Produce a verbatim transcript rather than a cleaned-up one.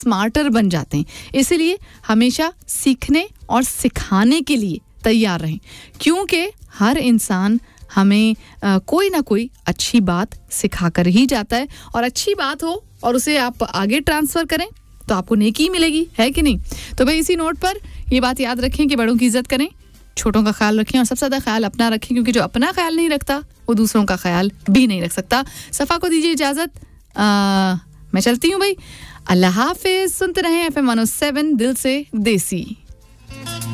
Smarter बन जाते हैं। इसीलिए हमेशा सीखने और सिखाने के लिए तैयार रहें, क्योंकि हर इंसान हमें आ, कोई ना कोई अच्छी बात सिखा कर ही जाता है, और अच्छी बात हो और उसे आप आगे ट्रांसफ़र करें तो आपको नेकी मिलेगी, है कि नहीं? तो भाई इसी नोट पर ये बात याद रखें कि बड़ों की इज्जत करें, छोटों का ख्याल रखें और सबसे ज़्यादा ख्याल अपना रखें, क्योंकि जो अपना ख्याल नहीं रखता वो दूसरों का ख्याल भी नहीं रख सकता। सफ़ा को दीजिए इजाज़त, मैं चलती हूँ भाई। अल्लाह हाफिज़। सुनते रहें F M one O seven दिल से देसी।